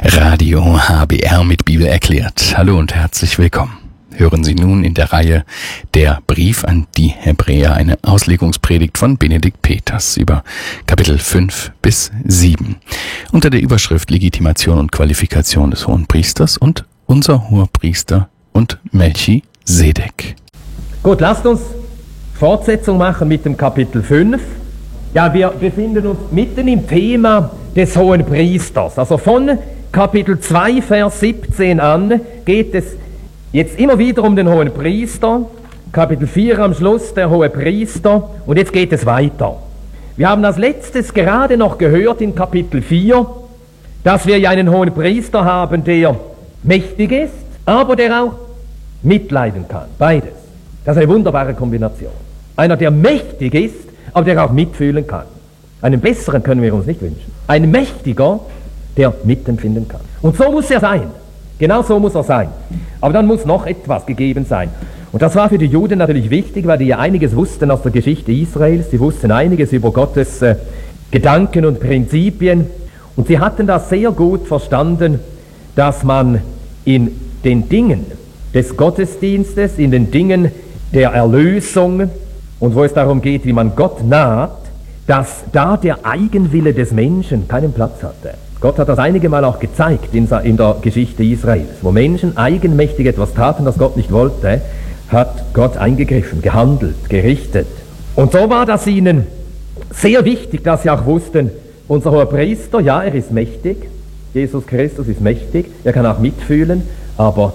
Radio HBR mit Bibel erklärt. Hallo und herzlich willkommen. Hören Sie nun in der Reihe Der Brief an die Hebräer eine Auslegungspredigt von Benedikt Peters über Kapitel 5 bis 7 unter der Überschrift Legitimation und Qualifikation des Hohenpriesters und unser Hoherpriester und Melchisedek. Gut, lasst uns Fortsetzung machen mit dem Kapitel 5. Ja, wir befinden uns mitten im Thema des Hohenpriesters. Also von Kapitel 2, Vers 17 an geht es jetzt immer wieder um den Hohenpriester. Kapitel 4 am Schluss der Hohenpriester. Und jetzt geht es weiter. Wir haben als letztes gerade noch gehört in Kapitel 4, dass wir ja einen Hohenpriester haben, der mächtig ist, aber der auch mitleiden kann. Beides. Das ist eine wunderbare Kombination. Einer, der mächtig ist, aber der auch mitfühlen kann. Einen besseren können wir uns nicht wünschen. Ein Mächtiger, der mitempfinden kann. Und so muss er sein. Genau so muss er sein. Aber dann muss noch etwas gegeben sein. Und das war für die Juden natürlich wichtig, weil die ja einiges wussten aus der Geschichte Israels. Sie wussten einiges über Gottes Gedanken und Prinzipien. Und sie hatten das sehr gut verstanden, dass man in den Dingen des Gottesdienstes, in den Dingen der Erlösung und wo es darum geht, wie man Gott naht, dass da der Eigenwille des Menschen keinen Platz hatte. Gott hat das einige Mal auch gezeigt in der Geschichte Israels. Wo Menschen eigenmächtig etwas taten, das Gott nicht wollte, hat Gott eingegriffen, gehandelt, gerichtet. Und so war das ihnen sehr wichtig, dass sie auch wussten, unser Hoherpriester, ja, er ist mächtig, Jesus Christus ist mächtig, er kann auch mitfühlen, aber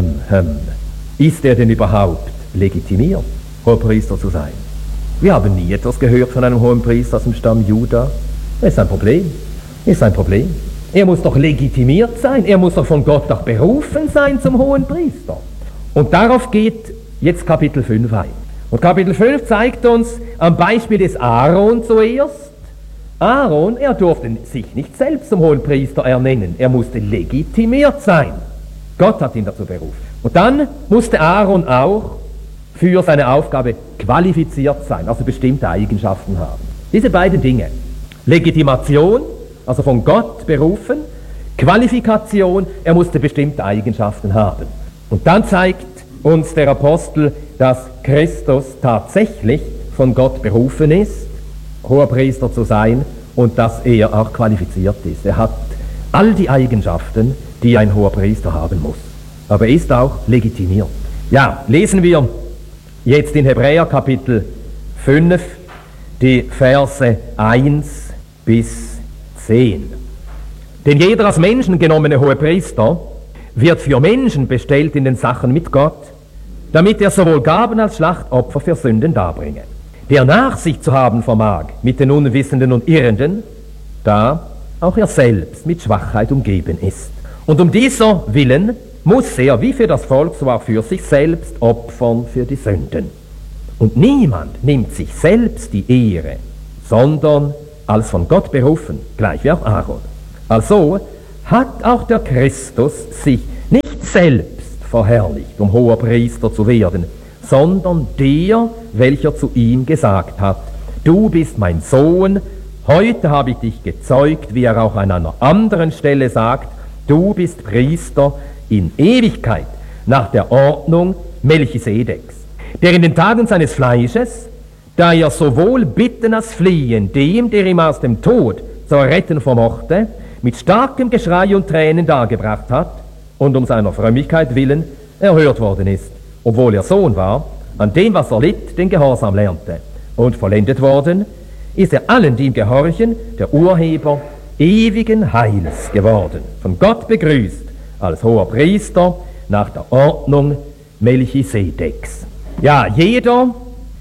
ist er denn überhaupt legitimiert, Hohenpriester zu sein? Wir haben nie etwas gehört von einem Hohenpriester aus dem Stamm Juda. Das ist ein Problem. Ist ein Problem. Er muss doch legitimiert sein. Er muss doch von Gott auch berufen sein zum Hohenpriester. Und darauf geht jetzt Kapitel 5 ein. Und Kapitel 5 zeigt uns am Beispiel des Aaron zuerst. Aaron, er durfte sich nicht selbst zum Hohenpriester ernennen. Er musste legitimiert sein. Gott hat ihn dazu berufen. Und dann musste Aaron auch für seine Aufgabe qualifiziert sein, also bestimmte Eigenschaften haben. Diese beiden Dinge, Legitimation, also von Gott berufen, Qualifikation, er musste bestimmte Eigenschaften haben. Und dann zeigt uns der Apostel, dass Christus tatsächlich von Gott berufen ist, Hoherpriester zu sein und dass er auch qualifiziert ist. Er hat all die Eigenschaften, die ein Hoherpriester haben muss. Aber er ist auch legitimiert. Ja, lesen wir jetzt in Hebräer Kapitel 5 die Verse 1 bis 10. Denn jeder als Menschen genommene Hohepriester wird für Menschen bestellt in den Sachen mit Gott, damit er sowohl Gaben als Schlachtopfer für Sünden darbringe. Der Nachsicht zu haben vermag mit den Unwissenden und Irrenden, da auch er selbst mit Schwachheit umgeben ist. Und um dieser Willen muss er, wie für das Volk, so auch für sich selbst, opfern für die Sünden. Und niemand nimmt sich selbst die Ehre, sondern als von Gott berufen, gleich wie auch Aaron. Also hat auch der Christus sich nicht selbst verherrlicht, um Hoherpriester zu werden, sondern der, welcher zu ihm gesagt hat, du bist mein Sohn, heute habe ich dich gezeugt, wie er auch an einer anderen Stelle sagt, du bist Priester in Ewigkeit, nach der Ordnung Melchisedeks, der in den Tagen seines Fleisches, da er sowohl bitten als fliehen dem, der ihm aus dem Tod zu retten vermochte, mit starkem Geschrei und Tränen dargebracht hat und um seiner Frömmigkeit willen erhört worden ist, obwohl er Sohn war, an dem, was er litt, den Gehorsam lernte. Und vollendet worden ist er allen, die ihm gehorchen, der Urheber ewigen Heils geworden, von Gott begrüßt, als Hoherpriester nach der Ordnung Melchisedeks. Ja, jeder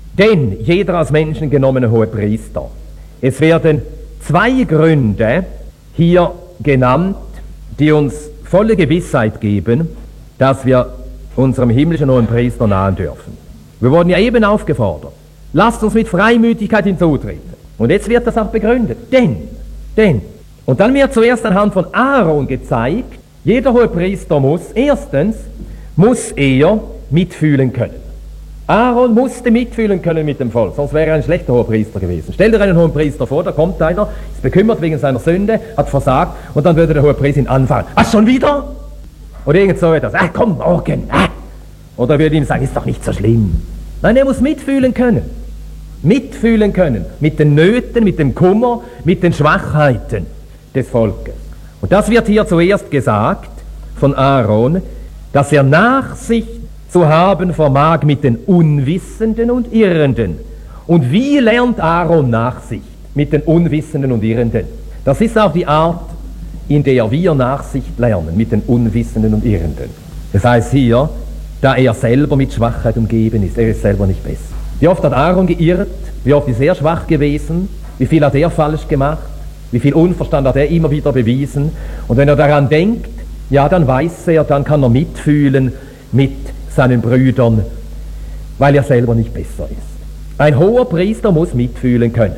als Menschen genommene Hohepriester. Es werden zwei Gründe hier genannt, die uns volle Gewissheit geben, dass wir unserem himmlischen Hohenpriester nahen dürfen. Wir wurden ja eben aufgefordert, lasst uns mit Freimütigkeit hinzutreten. Und jetzt wird das auch begründet. Denn. Und dann wird zuerst anhand von Aaron gezeigt, jeder Hohepriester muss er mitfühlen können. Aaron musste mitfühlen können mit dem Volk, sonst wäre er ein schlechter Hohepriester gewesen. Stell dir einen Hohepriester vor, da kommt einer, ist bekümmert wegen seiner Sünde, hat versagt, und dann würde der Hohepriester ihn anfangen. Was, schon wieder? Oder irgend so etwas. Komm, morgen. Oder würde ihm sagen, ist doch nicht so schlimm. Nein, er muss mitfühlen können. Mitfühlen können mit den Nöten, mit dem Kummer, mit den Schwachheiten des Volkes. Und das wird hier zuerst gesagt von Aaron, dass er Nachsicht zu haben vermag mit den Unwissenden und Irrenden. Und wie lernt Aaron Nachsicht mit den Unwissenden und Irrenden? Das ist auch die Art, in der wir Nachsicht lernen, mit den Unwissenden und Irrenden. Das heißt hier, da er selber mit Schwachheit umgeben ist, er ist selber nicht besser. Wie oft hat Aaron geirrt, wie oft ist er schwach gewesen, wie viel hat er falsch gemacht, wie viel Unverstand hat er immer wieder bewiesen. Und wenn er daran denkt, ja, dann weiß er, dann kann er mitfühlen mit seinen Brüdern, weil er selber nicht besser ist. Ein hoher Priester muss mitfühlen können.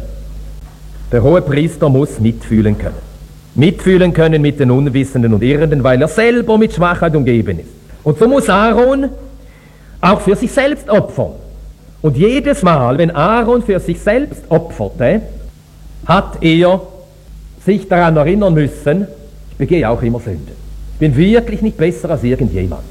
Der hohe Priester muss mitfühlen können. Mitfühlen können mit den Unwissenden und Irrenden, weil er selber mit Schwachheit umgeben ist. Und so muss Aaron auch für sich selbst opfern. Und jedes Mal, wenn Aaron für sich selbst opferte, hat er sich daran erinnern müssen, ich begehe auch immer Sünde. Ich bin wirklich nicht besser als irgendjemand.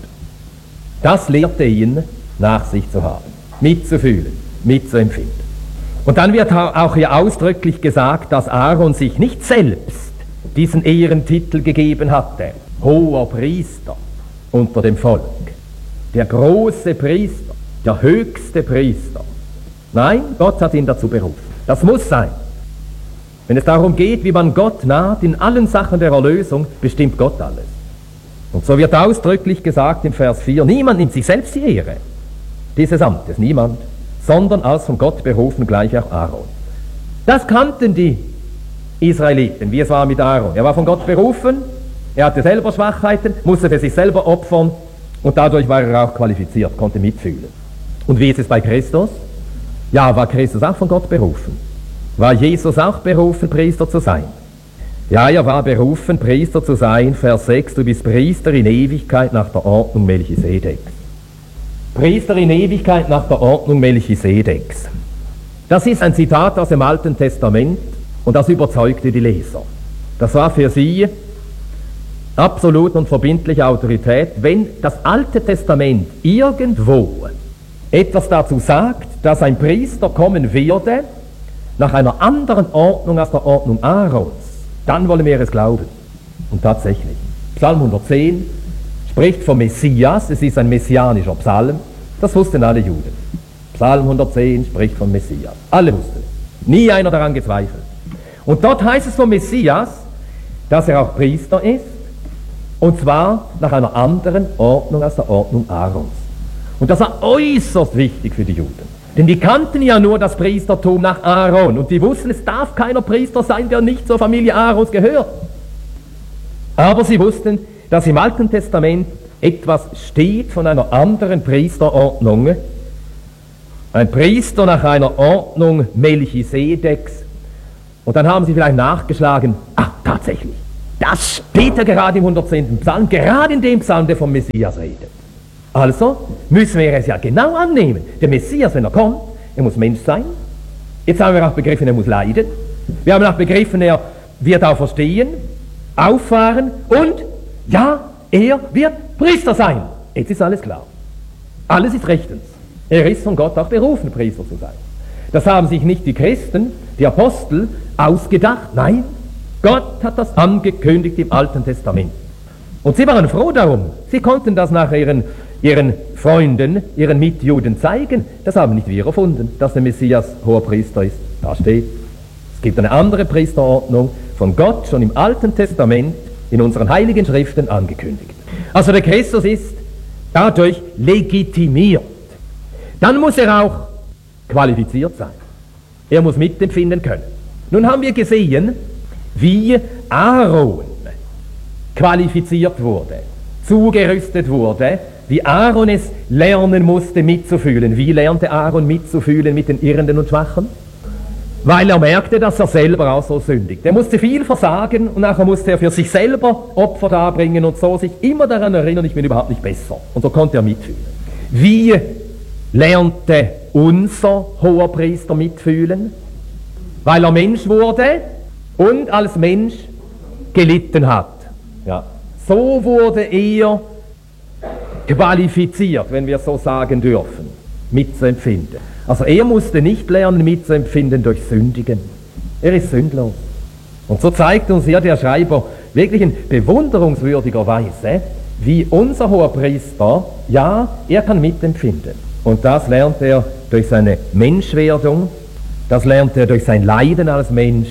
Das lehrte ihn, Nachsicht zu haben, mitzufühlen, mitzuempfinden. Und dann wird auch hier ausdrücklich gesagt, dass Aaron sich nicht selbst diesen Ehrentitel gegeben hatte, hoher Priester unter dem Volk, der große Priester, der höchste Priester. Nein, Gott hat ihn dazu berufen. Das muss sein. Wenn es darum geht, wie man Gott naht, in allen Sachen der Erlösung, bestimmt Gott alles. Und so wird ausdrücklich gesagt im Vers 4, niemand nimmt sich selbst die Ehre dieses Amtes, niemand, sondern als von Gott berufen, gleich auch Aaron. Das kannten die Israeliten, wie es war mit Aaron. Er war von Gott berufen, er hatte selber Schwachheiten, musste für sich selber opfern und dadurch war er auch qualifiziert, konnte mitfühlen. Und wie ist es bei Christus? Ja, war Christus auch von Gott berufen? War Jesus auch berufen, Priester zu sein? Ja, er war berufen, Priester zu sein. Vers 6, du bist Priester in Ewigkeit nach der Ordnung Melchisedeks. Priester in Ewigkeit nach der Ordnung Melchisedeks. Das ist ein Zitat aus dem Alten Testament und das überzeugte die Leser. Das war für sie absolut und verbindliche Autorität, wenn das Alte Testament irgendwo etwas dazu sagt, dass ein Priester kommen werde nach einer anderen Ordnung als der Ordnung Aarons, dann wollen wir es glauben. Und tatsächlich, Psalm 110 spricht vom Messias, es ist ein messianischer Psalm, das wussten alle Juden. Psalm 110 spricht vom Messias, alle wussten es, nie einer daran gezweifelt. Und dort heißt es vom Messias, dass er auch Priester ist, und zwar nach einer anderen Ordnung als der Ordnung Aarons. Und das war äußerst wichtig für die Juden. Denn die kannten ja nur das Priestertum nach Aaron und die wussten, es darf keiner Priester sein, der nicht zur Familie Aarons gehört. Aber sie wussten, dass im Alten Testament etwas steht von einer anderen Priesterordnung. Ein Priester nach einer Ordnung Melchisedeks. Und dann haben sie vielleicht nachgeschlagen, ach tatsächlich, das steht ja gerade im 110. Psalm, gerade in dem Psalm, der vom Messias redet. Also müssen wir es ja genau annehmen. Der Messias, wenn er kommt, er muss Mensch sein. Jetzt haben wir auch begriffen, er muss leiden. Wir haben auch begriffen, er wird auch verstehen, auffahren und ja, er wird Priester sein. Jetzt ist alles klar. Alles ist rechtens. Er ist von Gott auch berufen, Priester zu sein. Das haben sich nicht die Christen, die Apostel, ausgedacht. Nein, Gott hat das angekündigt im Alten Testament. Und sie waren froh darum. Sie konnten das nach ihren Freunden, ihren Mitjuden zeigen. Das haben nicht wir erfunden, dass der Messias hoher Priester ist. Da steht, es gibt eine andere Priesterordnung, von Gott schon im Alten Testament in unseren heiligen Schriften angekündigt. Also der Christus ist dadurch legitimiert. Dann muss er auch qualifiziert sein. Er muss mitempfinden können. Nun haben wir gesehen, wie Aaron qualifiziert wurde, zugerüstet wurde, wie Aaron es lernen musste mitzufühlen. Wie lernte Aaron mitzufühlen mit den Irrenden und Schwachen? Weil er merkte, dass er selber auch so sündigt. Er musste viel versagen und nachher musste er für sich selber Opfer darbringen und so sich immer daran erinnern, ich bin überhaupt nicht besser. Und so konnte er mitfühlen. Wie lernte unser Hoherpriester mitfühlen, weil er Mensch wurde und als Mensch gelitten hat. Ja. So wurde er qualifiziert, wenn wir so sagen dürfen, mitzuempfinden. Also er musste nicht lernen mitzuempfinden durch Sündigen. Er ist sündlos. Und so zeigt uns hier der Schreiber wirklich in bewunderungswürdiger Weise, wie unser Hoherpriester, ja, er kann mitempfinden. Und das lernt er durch seine Menschwerdung, das lernt er durch sein Leiden als Mensch,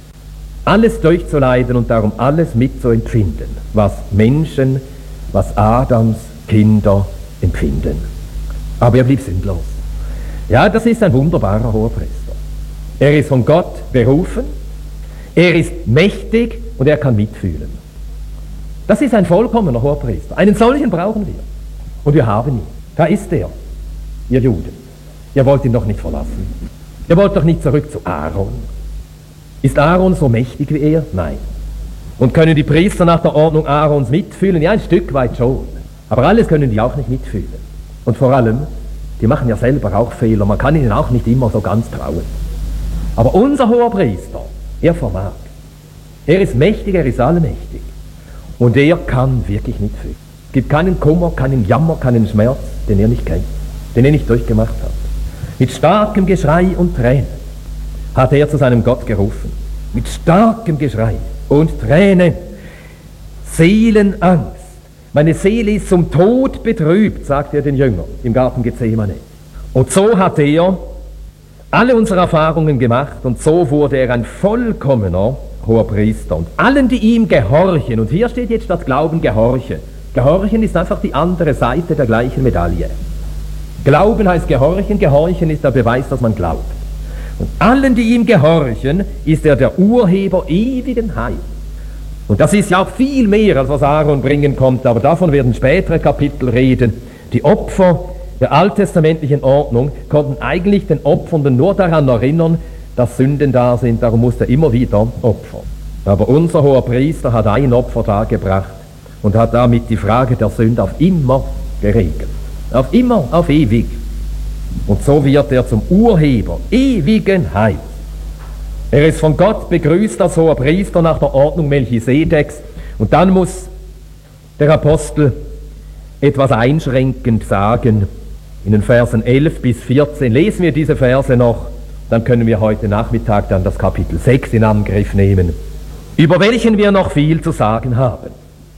alles durchzuleiden und darum alles mitzuempfinden, was Menschen, was Adams Kinder empfinden. Aber er blieb sündlos. Ja, das ist ein wunderbarer Hoherpriester. Er ist von Gott berufen, er ist mächtig und er kann mitfühlen. Das ist ein vollkommener Hoherpriester. Einen solchen brauchen wir. Und wir haben ihn. Da ist er, ihr Juden. Ihr wollt ihn doch nicht verlassen. Ihr wollt doch nicht zurück zu Aaron. Ist Aaron so mächtig wie er? Nein. Und können die Priester nach der Ordnung Aarons mitfühlen? Ja, ein Stück weit schon. Aber alles können die auch nicht mitfühlen. Und vor allem, die machen ja selber auch Fehler. Man kann ihnen auch nicht immer so ganz trauen. Aber unser Hoherpriester, er vermag. Er ist mächtig, er ist allmächtig. Und er kann wirklich mitfühlen. Es gibt keinen Kummer, keinen Jammer, keinen Schmerz, den er nicht kennt, den er nicht durchgemacht hat. Mit starkem Geschrei und Tränen hat er zu seinem Gott gerufen. Mit starkem Geschrei und Tränen. Seelenangst. Meine Seele ist zum Tod betrübt, sagt er den Jüngern im Garten Gethsemane. Und so hat er alle unsere Erfahrungen gemacht und so wurde er ein vollkommener Hoherpriester. Und allen, die ihm gehorchen, und hier steht jetzt statt Glauben Gehorche. Gehorchen ist einfach die andere Seite der gleichen Medaille. Glauben heißt Gehorchen, Gehorchen ist der Beweis, dass man glaubt. Und allen, die ihm gehorchen, ist er der Urheber ewigen Heils. Und das ist ja auch viel mehr, als was Aaron bringen kommt, aber davon werden spätere Kapitel reden. Die Opfer der alttestamentlichen Ordnung konnten eigentlich den Opfernden nur daran erinnern, dass Sünden da sind, darum musste er immer wieder opfern. Aber unser Hoherpriester hat ein Opfer dargebracht und hat damit die Frage der Sünde auf immer geregelt. Auf immer, auf ewig. Und so wird er zum Urheber ewigen Heils. Er ist von Gott begrüßt als Hoherpriester nach der Ordnung Melchisedeks. Und dann muss der Apostel etwas einschränkend sagen. In den Versen 11 bis 14 lesen wir diese Verse noch. Dann können wir heute Nachmittag dann das Kapitel 6 in Angriff nehmen, über welchen wir noch viel zu sagen haben.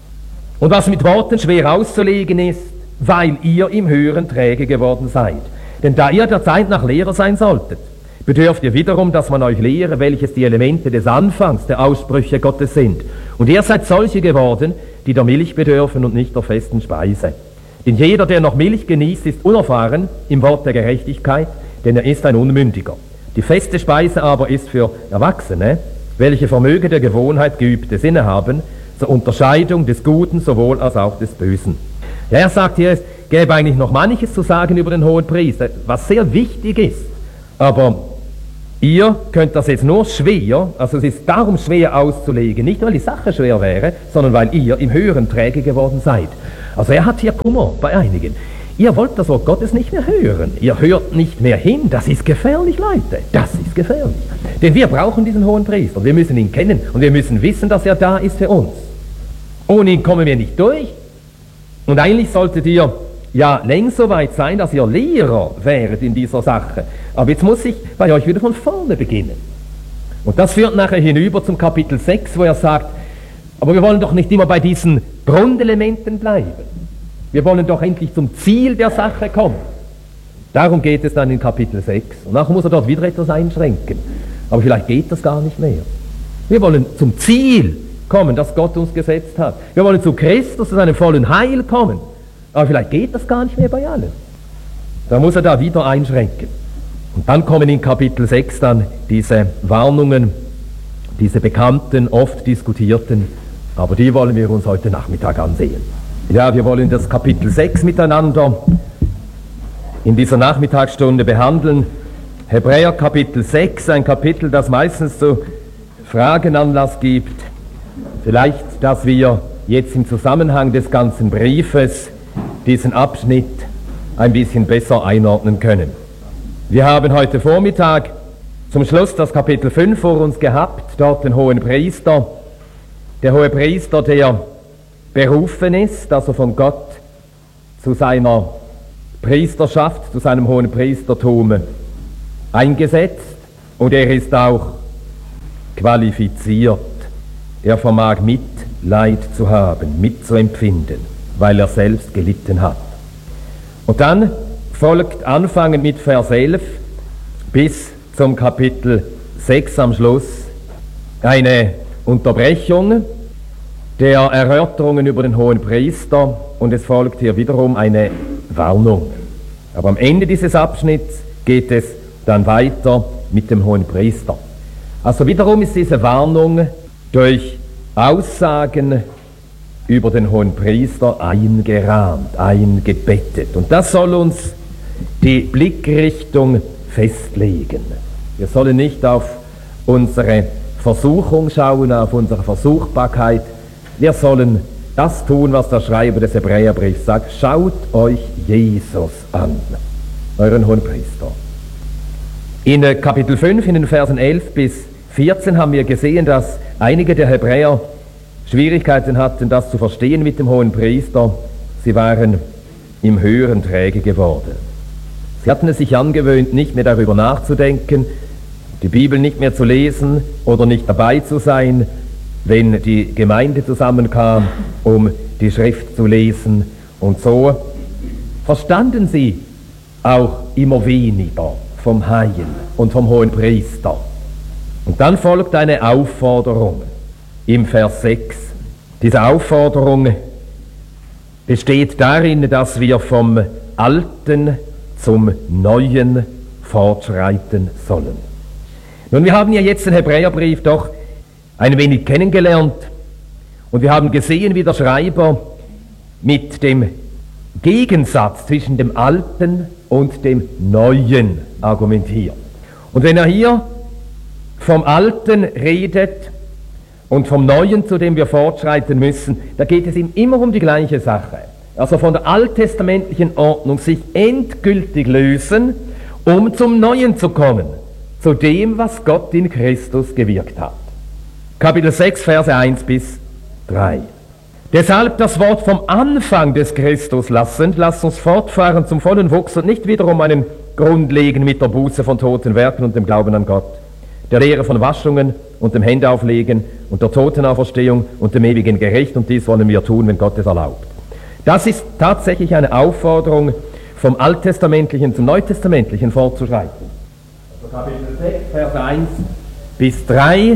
Und was mit Worten schwer auszulegen ist, weil ihr im Hören träge geworden seid. Denn da ihr der Zeit nach Lehrer sein solltet, bedürft ihr wiederum, dass man euch lehre, welches die Elemente des Anfangs der Aussprüche Gottes sind. Und ihr seid solche geworden, die der Milch bedürfen und nicht der festen Speise. Denn jeder, der noch Milch genießt, ist unerfahren im Wort der Gerechtigkeit, denn er ist ein Unmündiger. Die feste Speise aber ist für Erwachsene, welche Vermöge der Gewohnheit geübte Sinne haben, zur Unterscheidung des Guten sowohl als auch des Bösen. Ja, er sagt hier, es gäbe eigentlich noch manches zu sagen über den Hohenpriester, was sehr wichtig ist. Aber ihr könnt das jetzt nur schwer, also es ist darum schwer auszulegen, nicht weil die Sache schwer wäre, sondern weil ihr im Hören träge geworden seid. Also er hat hier Kummer bei einigen. Ihr wollt das Wort Gottes nicht mehr hören. Ihr hört nicht mehr hin. Das ist gefährlich, Leute. Das ist gefährlich. Denn wir brauchen diesen Hohenpriester. Wir müssen ihn kennen und wir müssen wissen, dass er da ist für uns. Ohne ihn kommen wir nicht durch. Und eigentlich solltet ihr ja längst so weit sein, dass ihr Lehrer wäret in dieser Sache. Aber jetzt muss ich bei euch wieder von vorne beginnen. Und das führt nachher hinüber zum Kapitel 6, wo er sagt, aber wir wollen doch nicht immer bei diesen Grundelementen bleiben. Wir wollen doch endlich zum Ziel der Sache kommen. Darum geht es dann in Kapitel 6. Und nachher muss er dort wieder etwas einschränken. Aber vielleicht geht das gar nicht mehr. Wir wollen zum Ziel kommen, das Gott uns gesetzt hat. Wir wollen zu Christus, zu seinem vollen Heil kommen. Aber vielleicht geht das gar nicht mehr bei allen. Da muss er da wieder einschränken. Und dann kommen in Kapitel 6 dann diese Warnungen, diese bekannten, oft diskutierten, aber die wollen wir uns heute Nachmittag ansehen. Ja, wir wollen das Kapitel 6 miteinander in dieser Nachmittagsstunde behandeln. Hebräer Kapitel 6, ein Kapitel, das meistens zu Fragen Anlass gibt. Vielleicht, dass wir jetzt im Zusammenhang des ganzen Briefes diesen Abschnitt ein bisschen besser einordnen können. Wir haben heute Vormittag zum Schluss das Kapitel 5 vor uns gehabt, dort den hohen Priester. Der hohe Priester, der berufen ist, also von Gott zu seiner Priesterschaft, zu seinem hohen Priestertum eingesetzt, und er ist auch qualifiziert. Er vermag Mitleid zu haben, mitzuempfinden, weil er selbst gelitten hat. Und dann folgt anfangend mit Vers 11 bis zum Kapitel 6 am Schluss eine Unterbrechung der Erörterungen über den hohen Priester, und es folgt hier wiederum eine Warnung. Aber am Ende dieses Abschnitts geht es dann weiter mit dem hohen Priester. Also wiederum ist diese Warnung durch Aussagen über den hohen Priester eingerahmt, eingebettet. Und das soll uns die Blickrichtung festlegen. Wir sollen nicht auf unsere Versuchung schauen, auf unsere Versuchbarkeit. Wir sollen das tun, was der Schreiber des Hebräerbriefs sagt. Schaut euch Jesus an, euren hohen Priester. In Kapitel 5, in den Versen 11 bis 14 haben wir gesehen, dass einige der Hebräer Schwierigkeiten hatten, das zu verstehen mit dem hohen Priester. Sie waren im Hören träge geworden. Sie hatten es sich angewöhnt, nicht mehr darüber nachzudenken, die Bibel nicht mehr zu lesen oder nicht dabei zu sein, wenn die Gemeinde zusammenkam, um die Schrift zu lesen. Und so verstanden sie auch immer weniger vom Heil und vom hohen Priester. Und dann folgt eine Aufforderung im Vers 6. Diese Aufforderung besteht darin, dass wir vom Alten zum Neuen fortschreiten sollen. Nun, wir haben ja jetzt den Hebräerbrief doch ein wenig kennengelernt, und wir haben gesehen, wie der Schreiber mit dem Gegensatz zwischen dem Alten und dem Neuen argumentiert. Und wenn er hier vom Alten redet und vom Neuen, zu dem wir fortschreiten müssen, da geht es ihm immer um die gleiche Sache. Also von der alttestamentlichen Ordnung sich endgültig lösen, um zum Neuen zu kommen, zu dem, was Gott in Christus gewirkt hat. Kapitel 6, Verse 1 bis 3. Deshalb das Wort vom Anfang des Christus lassend, lasst uns fortfahren zum vollen Wuchs und nicht wiederum einen Grund legen mit der Buße von toten Werken und dem Glauben an Gott, der Lehre von Waschungen und dem Händeauflegen und der Totenauferstehung und dem ewigen Gericht, und dies wollen wir tun, wenn Gott es erlaubt. Das ist tatsächlich eine Aufforderung, vom Alttestamentlichen zum Neutestamentlichen fortzuschreiten. Also Kapitel 6, Vers 1 bis 3,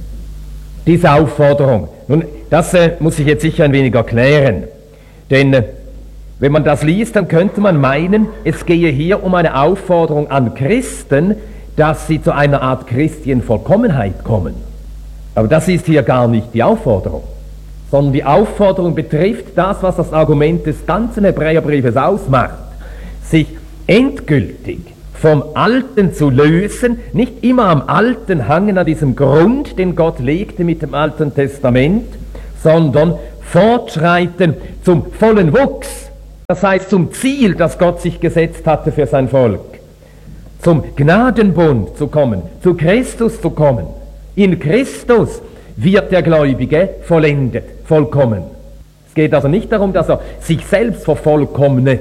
diese Aufforderung. Nun, das muss ich jetzt sicher ein wenig erklären, denn wenn man das liest, dann könnte man meinen, es gehe hier um eine Aufforderung an Christen, dass sie zu einer Art Christienvollkommenheit kommen. Aber das ist hier gar nicht die Aufforderung, sondern die Aufforderung betrifft das, was das Argument des ganzen Hebräerbriefes ausmacht, sich endgültig vom Alten zu lösen, nicht immer am Alten hangen, an diesem Grund, den Gott legte mit dem Alten Testament, sondern fortschreiten zum vollen Wuchs, das heißt zum Ziel, das Gott sich gesetzt hatte für sein Volk, zum Gnadenbund zu kommen, zu Christus zu kommen. In Christus wird der Gläubige vollendet, vollkommen. Es geht also nicht darum, dass er sich selbst vervollkommnet.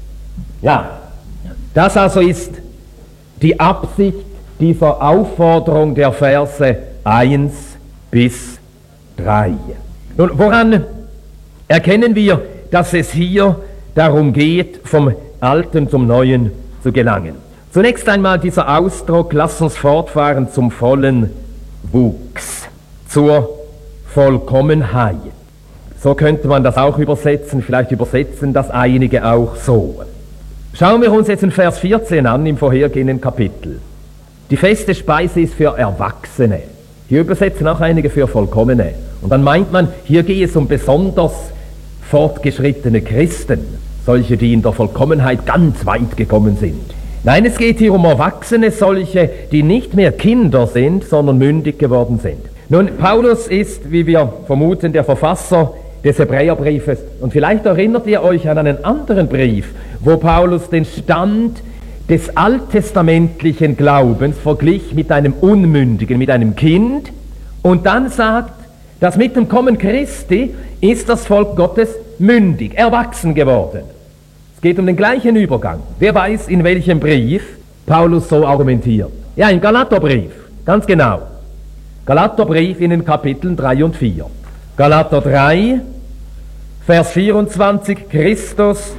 Ja, das also ist die Absicht dieser Aufforderung der Verse 1 bis 3. Nun, woran erkennen wir, dass es hier darum geht, vom Alten zum Neuen zu gelangen? Zunächst einmal dieser Ausdruck, lass uns fortfahren zum vollen Wuchs, zur Vollkommenheit. So könnte man das auch übersetzen, vielleicht übersetzen das einige auch so. Schauen wir uns jetzt in Vers 14 an, im vorhergehenden Kapitel. Die feste Speise ist für Erwachsene. Hier übersetzen auch einige für Vollkommene. Und dann meint man, hier gehe es um besonders fortgeschrittene Christen, solche, die in der Vollkommenheit ganz weit gekommen sind. Nein, es geht hier um Erwachsene, solche, die nicht mehr Kinder sind, sondern mündig geworden sind. Nun, Paulus ist, wie wir vermuten, der Verfasser des Hebräerbriefes. Und vielleicht erinnert ihr euch an einen anderen Brief, wo Paulus den Stand des alttestamentlichen Glaubens verglich mit einem Unmündigen, mit einem Kind, und dann sagt, dass mit dem Kommen Christi ist das Volk Gottes mündig, erwachsen geworden. Es geht um den gleichen Übergang. Wer weiß, in welchem Brief Paulus so argumentiert? Ja, im Galaterbrief, ganz genau. Galaterbrief in den Kapiteln 3 und 4. Galater 3, Vers 24, Christus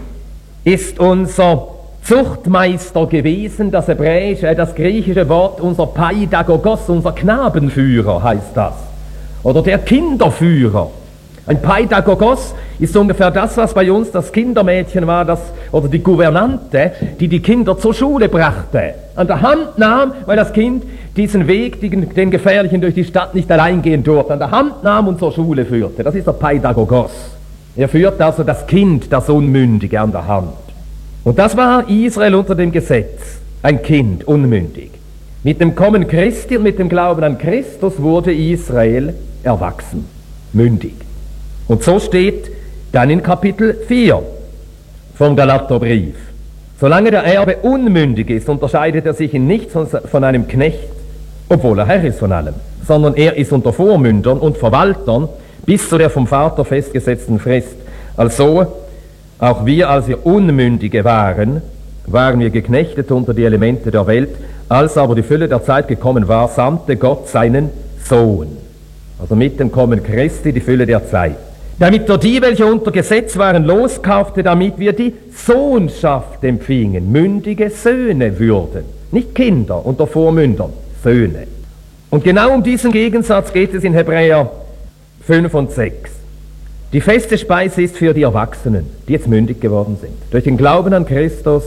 ist unser Zuchtmeister gewesen, das griechische Wort, unser Pädagogos, unser Knabenführer heißt das. Oder der Kinderführer. Ein Pädagogos ist ungefähr das, was bei uns das Kindermädchen war, oder die Gouvernante, die die Kinder zur Schule brachte. An der Hand nahm, weil das Kind diesen Weg, den gefährlichen durch die Stadt nicht allein gehen durfte, an der Hand nahm und zur Schule führte. Das ist der Pädagogos. Er führt also das Kind, das Unmündige, an der Hand. Und das war Israel unter dem Gesetz, ein Kind, unmündig. Mit dem Kommen Christi und mit dem Glauben an Christus wurde Israel erwachsen, mündig. Und so steht dann in Kapitel 4 vom Galaterbrief: Solange der Erbe unmündig ist, unterscheidet er sich in nichts von einem Knecht, obwohl er Herr ist von allem, sondern er ist unter Vormündern und Verwaltern bis zu der vom Vater festgesetzten Frist. Also auch wir, als wir Unmündige waren wir geknechtet unter die Elemente der Welt. Als aber die Fülle der Zeit gekommen war, sandte Gott seinen Sohn. Also mit dem Kommen Christi die Fülle der Zeit. Damit er die, welche unter Gesetz waren, loskaufte, damit wir die Sohnschaft empfingen, mündige Söhne würden. Nicht Kinder unter Vormündern, Söhne. Und genau um diesen Gegensatz geht es in Hebräer 5 und 6. Die feste Speise ist für die Erwachsenen, die jetzt mündig geworden sind. Durch den Glauben an Christus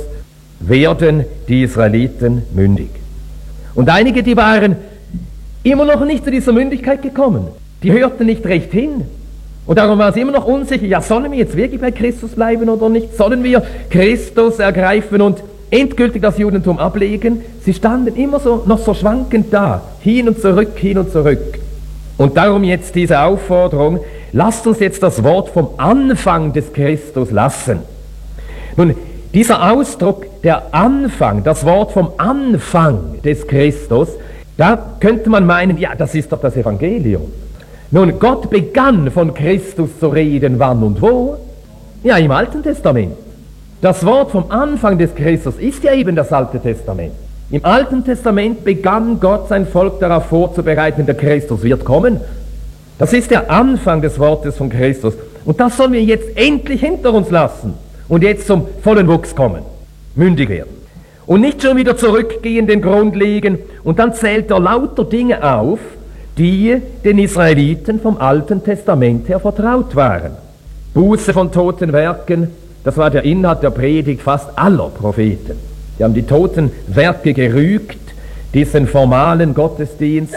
werden die Israeliten mündig. Und einige, die waren immer noch nicht zu dieser Mündigkeit gekommen. Die hörten nicht recht hin. Und darum waren sie immer noch unsicher, ja, sollen wir jetzt wirklich bei Christus bleiben oder nicht? Sollen wir Christus ergreifen und endgültig das Judentum ablegen? Sie standen immer noch so schwankend da, hin und zurück, hin und zurück. Und darum jetzt diese Aufforderung: Lasst uns jetzt das Wort vom Anfang des Christus lassen. Nun, dieser Ausdruck, der Anfang, das Wort vom Anfang des Christus, da könnte man meinen, ja, das ist doch das Evangelium. Nun, Gott begann von Christus zu reden, wann und wo? Ja, im Alten Testament. Das Wort vom Anfang des Christus ist ja eben das Alte Testament. Im Alten Testament begann Gott sein Volk darauf vorzubereiten, der Christus wird kommen. Das ist der Anfang des Wortes von Christus. Und das sollen wir jetzt endlich hinter uns lassen und jetzt zum vollen Wuchs kommen, mündig werden. Und nicht schon wieder zurückgehen, den Grund legen, und dann zählt er lauter Dinge auf, die den Israeliten vom Alten Testament her vertraut waren. Buße von toten Werken, das war der Inhalt der Predigt fast aller Propheten. Die haben die toten Werke gerügt, diesen formalen Gottesdienst,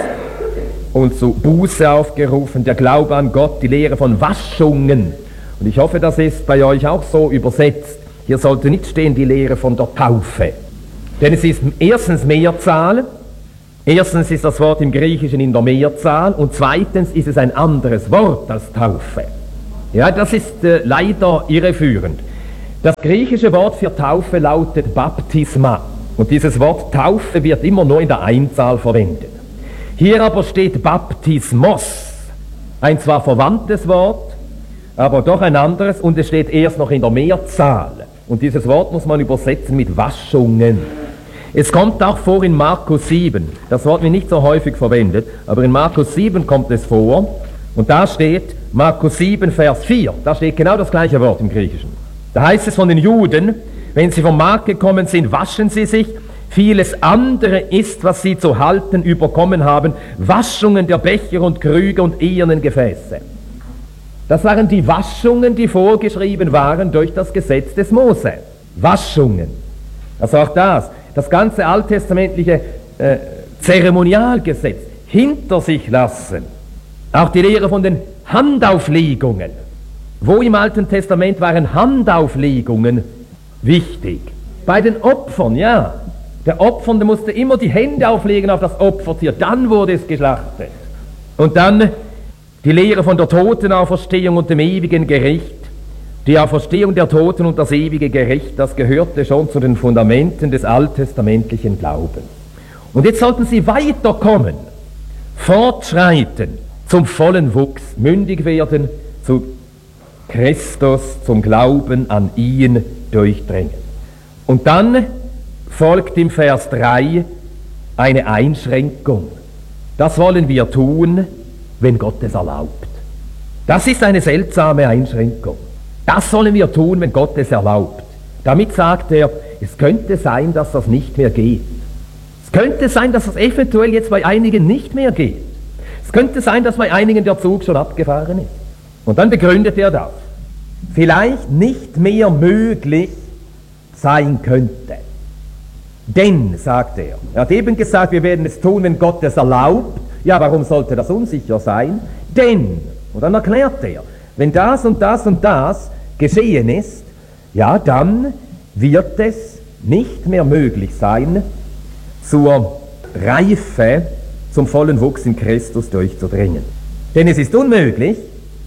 und zu Buße aufgerufen, der Glaube an Gott, die Lehre von Waschungen. Und ich hoffe, das ist bei euch auch so übersetzt. Hier sollte nicht stehen die Lehre von der Taufe. Denn es ist erstens Mehrzahl, erstens ist das Wort im Griechischen in der Mehrzahl, und zweitens ist es ein anderes Wort als Taufe. Ja, das ist leider irreführend. Das griechische Wort für Taufe lautet Baptisma. Und dieses Wort Taufe wird immer nur in der Einzahl verwendet. Hier aber steht Baptismos, ein zwar verwandtes Wort, aber doch ein anderes, und es steht erst noch in der Mehrzahl. Und dieses Wort muss man übersetzen mit Waschungen. Es kommt auch vor in Markus 7. Das Wort wird nicht so häufig verwendet, aber in Markus 7 kommt es vor. Und da steht Markus 7, Vers 4. Da steht genau das gleiche Wort im Griechischen. Da heißt es von den Juden: Wenn sie vom Markt gekommen sind, waschen sie sich. Vieles andere ist, was sie zu halten überkommen haben, Waschungen der Becher und Krüge und ehernen Gefäße. Das waren die Waschungen, die vorgeschrieben waren durch das Gesetz des Mose. Waschungen. Also auch das ganze alttestamentliche Zeremonialgesetz hinter sich lassen. Auch die Lehre von den Handauflegungen. Wo im Alten Testament waren Handauflegungen wichtig? Bei den Opfern, ja. Der Opfernde musste immer die Hände auflegen auf das Opfertier, dann wurde es geschlachtet. Und dann Die Lehre von der Totenauferstehung und dem ewigen Gericht, die Auferstehung der Toten und das ewige Gericht, das gehörte schon zu den Fundamenten des alttestamentlichen Glaubens. Und jetzt sollten sie weiterkommen, fortschreiten, zum vollen Wuchs, mündig werden, zu Christus, zum Glauben an ihn durchdringen. Und dann folgt im Vers 3 eine Einschränkung. Das wollen wir tun, wenn Gott es erlaubt. Das ist eine seltsame Einschränkung. Das sollen wir tun, wenn Gott es erlaubt. Damit sagt er, es könnte sein, dass das nicht mehr geht. Es könnte sein, dass das eventuell jetzt bei einigen nicht mehr geht. Es könnte sein, dass bei einigen der Zug schon abgefahren ist. Und dann begründet er das. Vielleicht nicht mehr möglich sein könnte. Denn, sagt er hat eben gesagt, wir werden es tun, wenn Gott es erlaubt. Ja, warum sollte das unsicher sein? Denn, und dann erklärt er, wenn das und das und das geschehen ist, ja, dann wird es nicht mehr möglich sein, zur Reife, zum vollen Wuchs in Christus durchzudringen. Denn es ist unmöglich,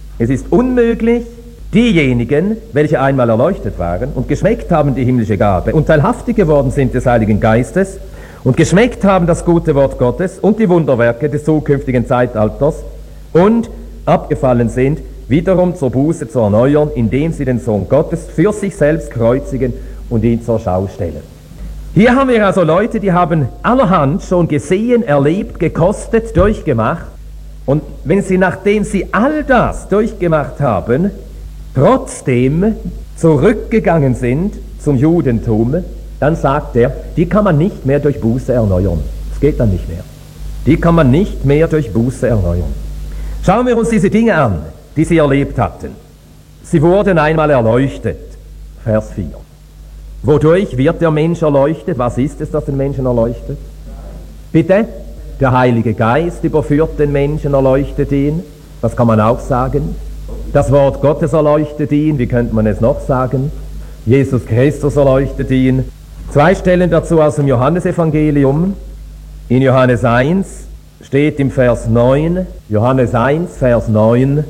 diejenigen, welche einmal erleuchtet waren und geschmeckt haben die himmlische Gabe und teilhaftig geworden sind des Heiligen Geistes und geschmeckt haben das gute Wort Gottes und die Wunderwerke des zukünftigen Zeitalters und abgefallen sind, wiederum zur Buße zu erneuern, indem sie den Sohn Gottes für sich selbst kreuzigen und ihn zur Schau stellen. Hier haben wir also Leute, die haben allerhand schon gesehen, erlebt, gekostet, durchgemacht. Und wenn sie, nachdem sie all das durchgemacht haben, trotzdem zurückgegangen sind zum Judentum, dann sagt er, die kann man nicht mehr durch Buße erneuern. Das geht dann nicht mehr. Die kann man nicht mehr durch Buße erneuern. Schauen wir uns diese Dinge an, die sie erlebt hatten. Sie wurden einmal erleuchtet. Vers 4. Wodurch wird der Mensch erleuchtet? Was ist es, das den Menschen erleuchtet? Bitte? Der Heilige Geist überführt den Menschen, erleuchtet ihn. Das kann man auch sagen. Das Wort Gottes erleuchtet ihn. Wie könnte man es noch sagen? Jesus Christus erleuchtet ihn. 2 Stellen dazu aus dem Johannesevangelium. In Johannes 1 steht im Vers 9, Johannes 1, Vers 9,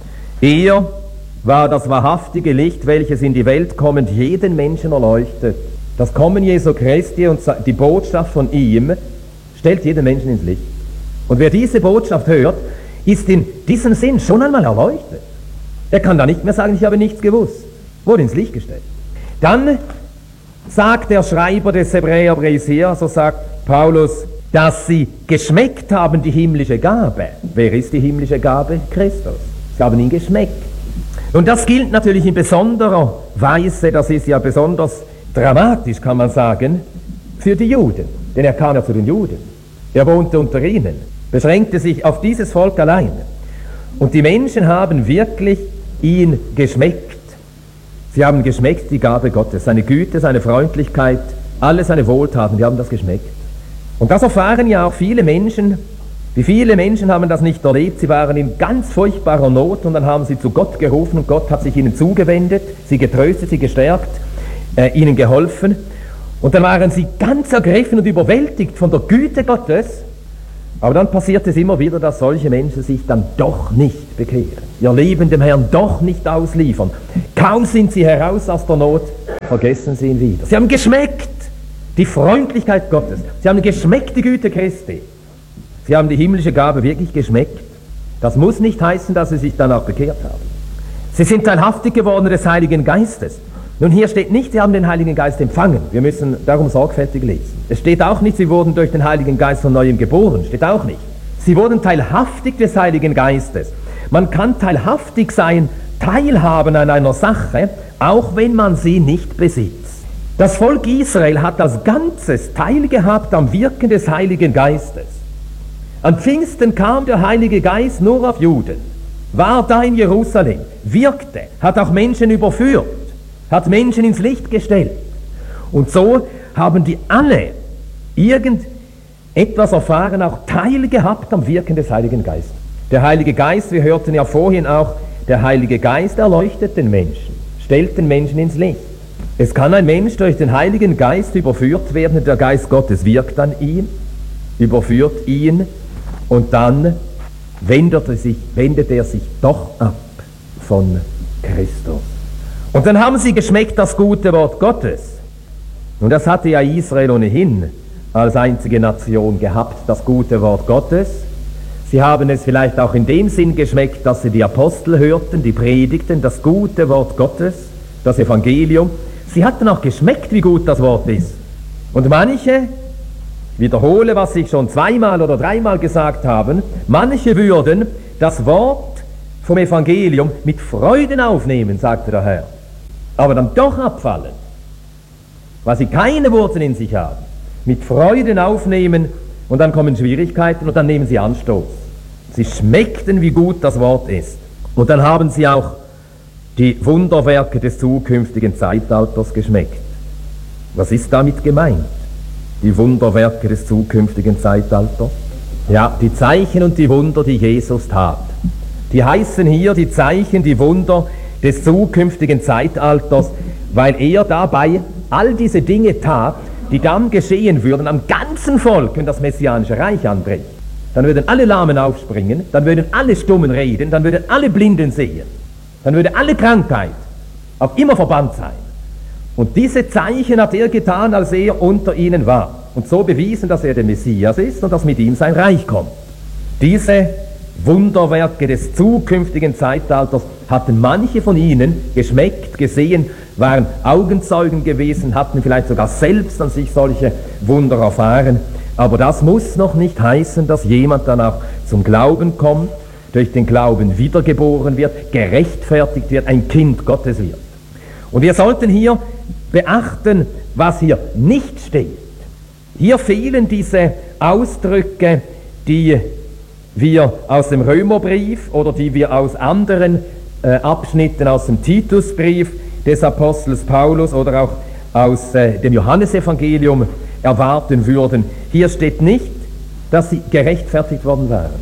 er war das wahrhaftige Licht, welches in die Welt kommend jeden Menschen erleuchtet. Das Kommen Jesu Christi und die Botschaft von ihm stellt jeden Menschen ins Licht. Und wer diese Botschaft hört, ist in diesem Sinn schon einmal erleuchtet. Er kann da nicht mehr sagen, ich habe nichts gewusst. Wurde ins Licht gestellt. Dann sagt der Schreiber des Hebräerbriefs hier, so sagt Paulus, dass sie geschmeckt haben, die himmlische Gabe. Wer ist die himmlische Gabe? Christus. Sie haben ihn geschmeckt. Und das gilt natürlich in besonderer Weise, das ist ja besonders dramatisch, kann man sagen, für die Juden. Denn er kam ja zu den Juden. Er wohnte unter ihnen, beschränkte sich auf dieses Volk allein. Und die Menschen haben wirklich ihn geschmeckt. Sie haben geschmeckt die Gabe Gottes, seine Güte, seine Freundlichkeit, alle seine Wohltaten, die haben das geschmeckt. Und das erfahren ja auch viele Menschen. Wie viele Menschen haben das nicht erlebt? Sie waren in ganz furchtbarer Not und dann haben sie zu Gott gerufen und Gott hat sich ihnen zugewendet, sie getröstet, sie gestärkt, ihnen geholfen. Und dann waren sie ganz ergriffen und überwältigt von der Güte Gottes. Aber dann passiert es immer wieder, dass solche Menschen sich dann doch nicht bekehren, ihr Leben dem Herrn doch nicht ausliefern. Kaum sind sie heraus aus der Not, vergessen sie ihn wieder. Sie haben geschmeckt die Freundlichkeit Gottes. Sie haben geschmeckt die Güte Christi. Sie haben die himmlische Gabe wirklich geschmeckt. Das muss nicht heißen, dass sie sich dann auch bekehrt haben. Sie sind teilhaftig geworden des Heiligen Geistes. Nun, hier steht nicht, sie haben den Heiligen Geist empfangen. Wir müssen darum sorgfältig lesen. Es steht auch nicht, sie wurden durch den Heiligen Geist von Neuem geboren. Steht auch nicht. Sie wurden teilhaftig des Heiligen Geistes. Man kann teilhaftig sein, teilhaben an einer Sache, auch wenn man sie nicht besitzt. Das Volk Israel hat als Ganzes teilgehabt am Wirken des Heiligen Geistes. An Pfingsten kam der Heilige Geist nur auf Juden, war da in Jerusalem, wirkte, hat auch Menschen überführt, hat Menschen ins Licht gestellt. Und so haben die alle irgendetwas erfahren, auch teilgehabt am Wirken des Heiligen Geistes. Der Heilige Geist, wir hörten ja vorhin auch, der Heilige Geist erleuchtet den Menschen, stellt den Menschen ins Licht. Es kann ein Mensch durch den Heiligen Geist überführt werden, der Geist Gottes wirkt an ihm, überführt ihn und dann wendet er sich doch ab von Christus. Und dann haben sie geschmeckt das gute Wort Gottes. Und das hatte ja Israel ohnehin als einzige Nation gehabt, das gute Wort Gottes. Sie haben es vielleicht auch in dem Sinn geschmeckt, dass sie die Apostel hörten, die predigten, das gute Wort Gottes, das Evangelium. Sie hatten auch geschmeckt, wie gut das Wort ist. Und manche, wiederhole, was ich schon 2-mal oder 3-mal gesagt habe, manche würden das Wort vom Evangelium mit Freuden aufnehmen, sagte der Herr, aber dann doch abfallen, weil sie keine Wurzeln in sich haben. Mit Freuden aufnehmen und dann kommen Schwierigkeiten und dann nehmen sie Anstoß. Sie schmeckten, wie gut das Wort ist. Und dann haben sie auch die Wunderwerke des zukünftigen Zeitalters geschmeckt. Was ist damit gemeint? Die Wunderwerke des zukünftigen Zeitalters? Ja, die Zeichen und die Wunder, die Jesus tat. Die heißen hier die Zeichen, die Wunder des zukünftigen Zeitalters, weil er dabei all diese Dinge tat, die dann geschehen würden am ganzen Volk, wenn das messianische Reich anbricht. Dann würden alle Lahmen aufspringen, dann würden alle Stummen reden, dann würden alle Blinden sehen, dann würde alle Krankheit auf immer verbannt sein. Und diese Zeichen hat er getan, als er unter ihnen war und so bewiesen, dass er der Messias ist und dass mit ihm sein Reich kommt. Diese Wunderwerke des zukünftigen Zeitalters hatten manche von ihnen geschmeckt, gesehen, waren Augenzeugen gewesen, hatten vielleicht sogar selbst an sich solche Wunder erfahren. Aber das muss noch nicht heißen, dass jemand dann auch zum Glauben kommt, durch den Glauben wiedergeboren wird, gerechtfertigt wird, ein Kind Gottes wird. Und wir sollten hier beachten, was hier nicht steht. Hier fehlen diese Ausdrücke, die wir aus dem Römerbrief oder die wir aus anderen Abschnitten aus dem Titusbrief des Apostels Paulus oder auch aus dem Johannesevangelium erwarten würden. Hier steht nicht, dass sie gerechtfertigt worden waren.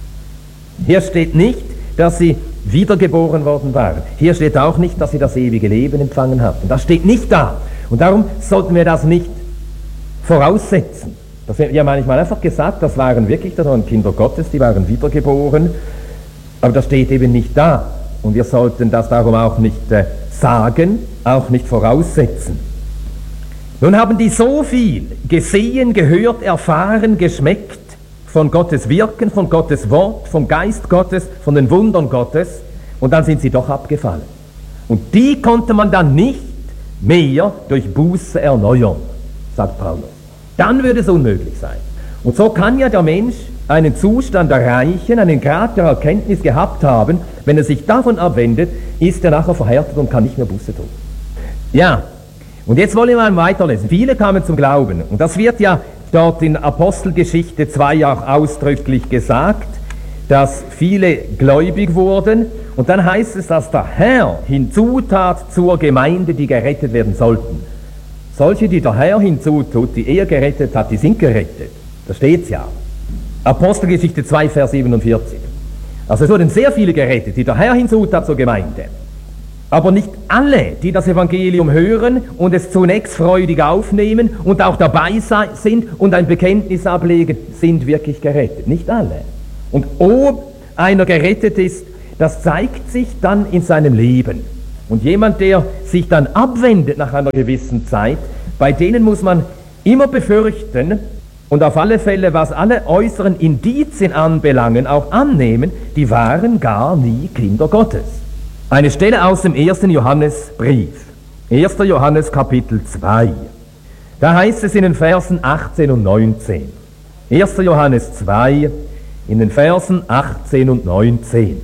Hier steht nicht, dass sie wiedergeboren worden waren. Hier steht auch nicht, dass sie das ewige Leben empfangen hatten. Das steht nicht da. Und darum sollten wir das nicht voraussetzen. Das wird ja manchmal einfach gesagt, das waren Kinder Gottes, die waren wiedergeboren, aber das steht eben nicht da. Und wir sollten das darum auch nicht sagen, auch nicht voraussetzen. Nun haben die so viel gesehen, gehört, erfahren, geschmeckt von Gottes Wirken, von Gottes Wort, vom Geist Gottes, von den Wundern Gottes, und dann sind sie doch abgefallen. Und die konnte man dann nicht mehr durch Buße erneuern, sagt Paulus. Dann würde es unmöglich sein. Und so kann ja der Mensch einen Zustand erreichen, einen Grad der Erkenntnis gehabt haben, wenn er sich davon abwendet, ist er nachher verhärtet und kann nicht mehr Buße tun. Ja, und jetzt wollen wir mal weiterlesen. Viele kamen zum Glauben. Und das wird ja dort in Apostelgeschichte 2 auch ausdrücklich gesagt, dass viele gläubig wurden. Und dann heißt es, dass der Herr hinzutat zur Gemeinde, die gerettet werden sollten. Solche, die der Herr hinzutut, die er gerettet hat, die sind gerettet. Da steht es ja. Apostelgeschichte 2, Vers 47. Also es wurden sehr viele gerettet, die der Herr hinzutat zur Gemeinde. Aber nicht alle, die das Evangelium hören und es zunächst freudig aufnehmen und auch dabei sind und ein Bekenntnis ablegen, sind wirklich gerettet. Nicht alle. Und ob einer gerettet ist, das zeigt sich dann in seinem Leben. Und jemand, der sich dann abwendet nach einer gewissen Zeit, bei denen muss man immer befürchten und auf alle Fälle, was alle äußeren Indizien anbelangen, auch annehmen, die waren gar nie Kinder Gottes. Eine Stelle aus dem 1. Johannesbrief, 1. Johannes Kapitel 2. Da heißt es in den Versen 18 und 19. 1. Johannes 2, in den Versen 18 und 19.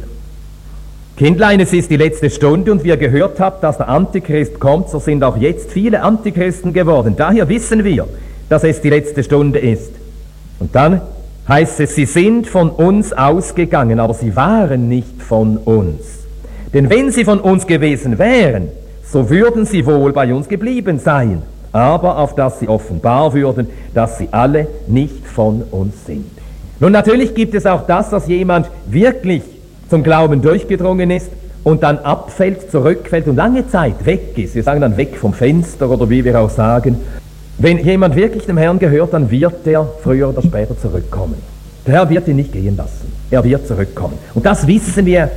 Kindlein, es ist die letzte Stunde und wie ihr gehört habt, dass der Antichrist kommt, so sind auch jetzt viele Antichristen geworden. Daher wissen wir, dass es die letzte Stunde ist. Und dann heißt es, sie sind von uns ausgegangen, aber sie waren nicht von uns. Denn wenn sie von uns gewesen wären, so würden sie wohl bei uns geblieben sein, aber auf dass sie offenbar würden, dass sie alle nicht von uns sind. Nun natürlich gibt es auch das, dass jemand wirklich zum Glauben durchgedrungen ist und dann abfällt, zurückfällt und lange Zeit weg ist. Wir sagen dann weg vom Fenster oder wie wir auch sagen. Wenn jemand wirklich dem Herrn gehört, dann wird er früher oder später zurückkommen. Der Herr wird ihn nicht gehen lassen. Er wird zurückkommen. Und das wissen wir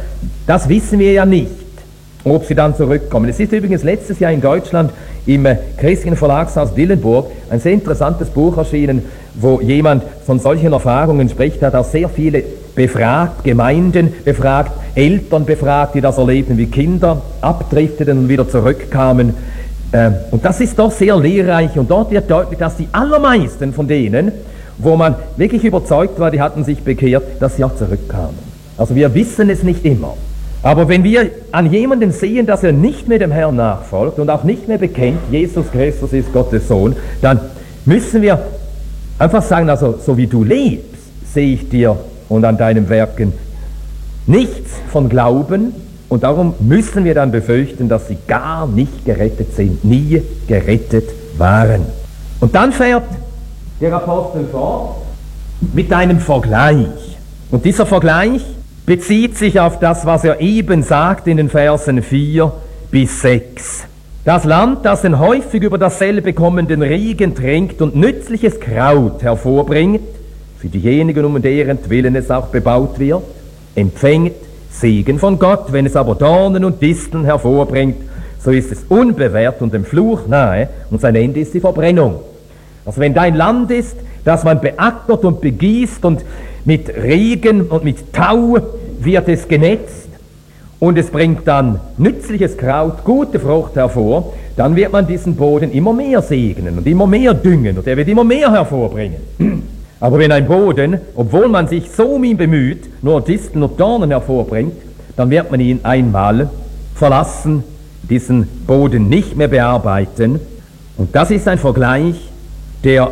ja nicht, ob sie dann zurückkommen. Es ist übrigens letztes Jahr in Deutschland im christlichen Verlagshaus Dillenburg ein sehr interessantes Buch erschienen, wo jemand von solchen Erfahrungen spricht, hat auch sehr viele befragt, Gemeinden befragt, Eltern befragt, die das erlebten, wie Kinder abdrifteten und wieder zurückkamen. Und das ist doch sehr lehrreich, und dort wird deutlich, dass die allermeisten von denen, wo man wirklich überzeugt war, die hatten sich bekehrt, dass sie auch zurückkamen. Also wir wissen es nicht immer. Aber wenn wir an jemanden sehen, dass er nicht mehr dem Herrn nachfolgt und auch nicht mehr bekennt, Jesus Christus ist Gottes Sohn, dann müssen wir einfach sagen, also so wie du lebst, sehe ich dir und an deinen Werken nichts von Glauben, und darum müssen wir dann befürchten, dass sie gar nicht gerettet sind, nie gerettet waren. Und dann fährt der Apostel fort mit einem Vergleich. Und dieser Vergleich bezieht sich auf das, was er eben sagt in den Versen 4 bis 6. Das Land, das den häufig über dasselbe kommenden Regen trinkt und nützliches Kraut hervorbringt, für diejenigen, um deren Willen es auch bebaut wird, empfängt Segen von Gott. Wenn es aber Dornen und Disteln hervorbringt, so ist es unbewährt und dem Fluch nahe, und sein Ende ist die Verbrennung. Also wenn dein Land ist, das man beackert und begießt, und mit Regen und mit Tau wird es genetzt, und es bringt dann nützliches Kraut, gute Frucht hervor, dann wird man diesen Boden immer mehr segnen und immer mehr düngen, und er wird immer mehr hervorbringen. Aber wenn ein Boden, obwohl man sich so um ihn bemüht, nur Disteln und Dornen hervorbringt, dann wird man ihn einmal verlassen, diesen Boden nicht mehr bearbeiten. Und das ist ein Vergleich, der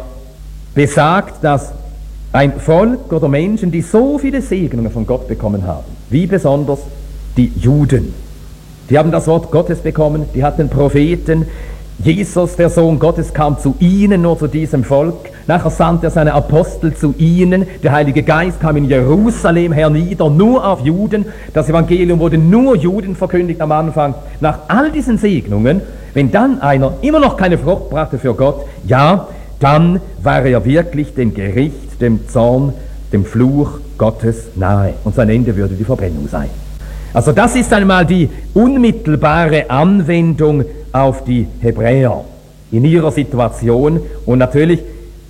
besagt, dass ein Volk oder Menschen, die so viele Segnungen von Gott bekommen haben, wie besonders die Juden, die haben das Wort Gottes bekommen, die hatten Propheten. Jesus, der Sohn Gottes, kam zu ihnen, nur zu diesem Volk. Nachher sandte er seine Apostel zu ihnen. Der Heilige Geist kam in Jerusalem hernieder, nur auf Juden. Das Evangelium wurde nur Juden verkündigt am Anfang. Nach all diesen Segnungen, wenn dann einer immer noch keine Frucht brachte für Gott, ja, dann war er wirklich dem Gericht, dem Zorn, dem Fluch Gottes nahe. Und sein Ende würde die Verbrennung sein. Also das ist einmal die unmittelbare Anwendung auf die Hebräer in ihrer Situation. Und natürlich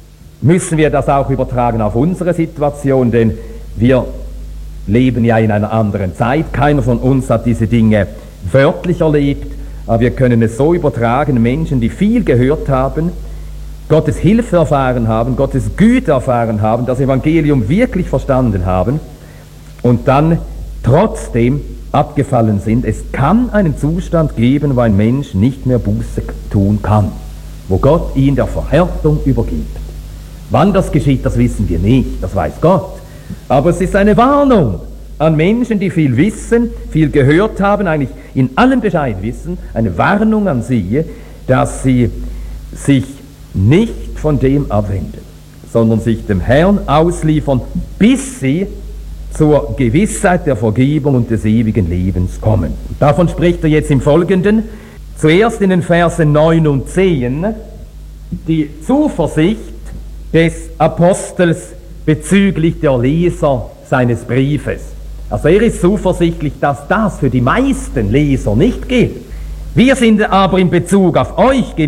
müssen wir das auch übertragen auf unsere Situation, denn wir leben ja in einer anderen Zeit. Keiner von uns hat diese Dinge wörtlich erlebt, aber wir können es so übertragen. Menschen, die viel gehört haben, Gottes Hilfe erfahren haben, Gottes Güte erfahren haben, das Evangelium wirklich verstanden haben und dann trotzdem abgefallen sind. Es kann einen Zustand geben, wo ein Mensch nicht mehr Buße tun kann, wo Gott ihn der Verhärtung übergibt. Wann das geschieht, das wissen wir nicht, das weiß Gott. Aber es ist eine Warnung an Menschen, die viel wissen, viel gehört haben, eigentlich in allem Bescheid wissen, eine Warnung an sie, dass sie sich nicht von dem abwenden, sondern sich dem Herrn ausliefern, bis sie zur Gewissheit der Vergebung und des ewigen Lebens kommen. Und davon spricht er jetzt im Folgenden. Zuerst in den Versen 9 und 10 die Zuversicht des Apostels bezüglich der Leser seines Briefes. Also er ist zuversichtlich, dass das für die meisten Leser nicht gilt. Wir sind aber in Bezug auf euch